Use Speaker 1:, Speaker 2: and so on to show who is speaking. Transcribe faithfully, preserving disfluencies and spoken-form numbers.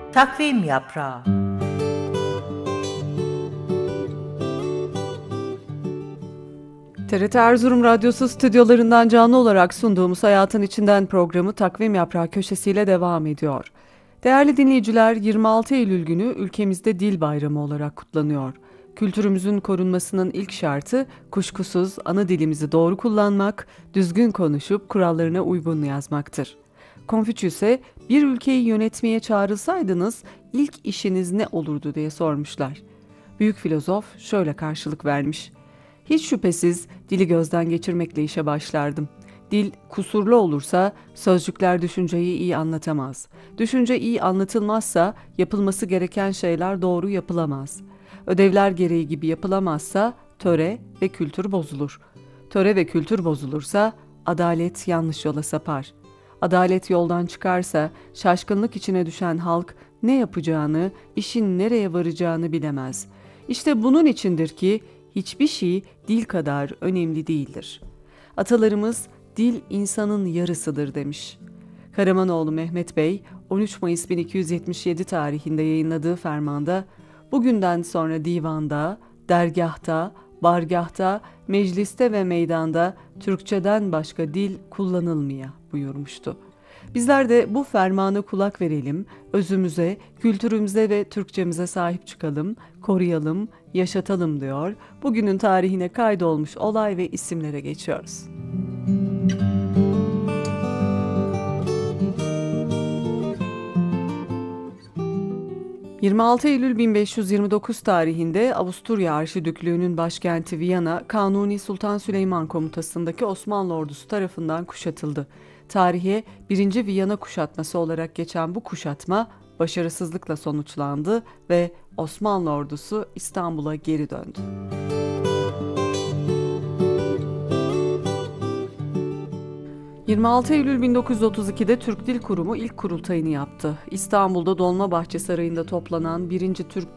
Speaker 1: Takvim Yaprağı.
Speaker 2: T R T Erzurum Radyosu stüdyolarından canlı olarak sunduğumuz Hayatın İçinden programı Takvim Yaprağı köşesiyle devam ediyor. Değerli dinleyiciler, yirmi altı Eylül günü ülkemizde Dil Bayramı olarak kutlanıyor. Kültürümüzün korunmasının ilk şartı kuşkusuz ana dilimizi doğru kullanmak, düzgün konuşup kurallarına uygun yazmaktır. Konfüçyüs'e bir ülkeyi yönetmeye çağrılsaydınız ilk işiniz ne olurdu diye sormuşlar. Büyük filozof şöyle karşılık vermiş: Hiç şüphesiz dili gözden geçirmekle işe başlardım. Dil kusurlu olursa sözcükler düşünceyi iyi anlatamaz. Düşünce iyi anlatılmazsa yapılması gereken şeyler doğru yapılamaz. Ödevler gereği gibi yapılamazsa töre ve kültür bozulur. Töre ve kültür bozulursa adalet yanlış yola sapar. Adalet yoldan çıkarsa şaşkınlık içine düşen halk ne yapacağını, işin nereye varacağını bilemez. İşte bunun içindir ki hiçbir şey dil kadar önemli değildir. Atalarımız dil insanın yarısıdır demiş. Karamanoğlu Mehmet Bey on üç Mayıs bin iki yüz yetmiş yedi tarihinde yayınladığı fermanda bugünden sonra divanda, dergahta, bargahta, mecliste ve meydanda Türkçeden başka dil kullanılmaya buyurmuştu. Bizler de bu fermana kulak verelim, özümüze, kültürümüze ve Türkçemize sahip çıkalım, koruyalım, yaşatalım diyor. Bugünün tarihine kaydolmuş olay ve isimlere geçiyoruz. yirmi altı Eylül bin beş yüz yirmi dokuz tarihinde Avusturya Arşidüklüğü'nün başkenti Viyana, Kanuni Sultan Süleyman komutasındaki Osmanlı ordusu tarafından kuşatıldı. Tarihe birinci Viyana kuşatması olarak geçen bu kuşatma başarısızlıkla sonuçlandı ve Osmanlı ordusu İstanbul'a geri döndü. yirmi altı Eylül bin dokuz yüz otuz ikide Türk Dil Kurumu ilk kurultayını yaptı. İstanbul'da Dolmabahçe Sarayı'nda toplanan birinci Türk